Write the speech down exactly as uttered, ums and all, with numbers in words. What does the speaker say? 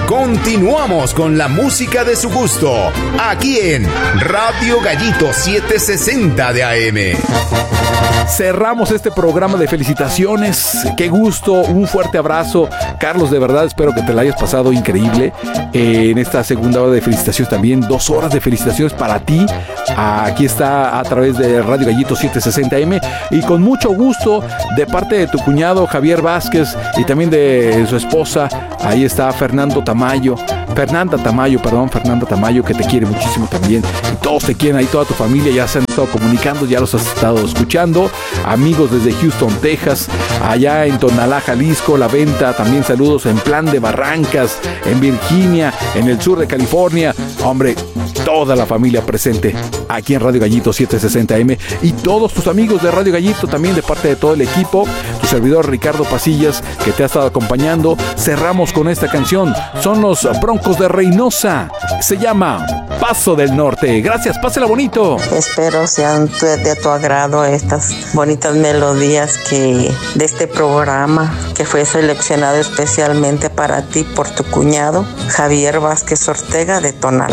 Continuamos con la música de su gusto, aquí en Radio Gallito setecientos sesenta de A M. Cerramos este programa de felicitaciones. Qué gusto, un fuerte abrazo. Carlos, de verdad espero que te la hayas pasado increíble eh, en esta segunda hora de felicitaciones también. Dos horas de felicitaciones para ti. Aquí está a través de Radio Gallito setecientos sesenta A M y con mucho gusto de parte de tu cuñado Javier Vázquez y también de su esposa. Ahí está Fernando Tamayo. Fernanda Tamayo, perdón, Fernanda Tamayo, que te quiere muchísimo también. Y todos te quieren ahí, toda tu familia ya se han estado comunicando, ya los has estado escuchando. Amigos desde Houston, Texas, allá en Tonalá, Jalisco, La Venta, también saludos en Plan de Barrancas, en Virginia, en el sur de California. Hombre, toda la familia presente aquí en Radio Gallito setecientos sesenta A M y todos tus amigos de Radio Gallito también de parte de todo el equipo. Tu servidor Ricardo Pasillas, que te ha estado acompañando. Cerramos con esta canción. Son los Broncos de Reynosa. Se llama Paso del Norte. Gracias, pásela bonito. Espero sean de tu agrado estas bonitas melodías que de este programa que fue seleccionado especialmente para ti por tu cuñado Javier Vázquez Ortega de Tonalá.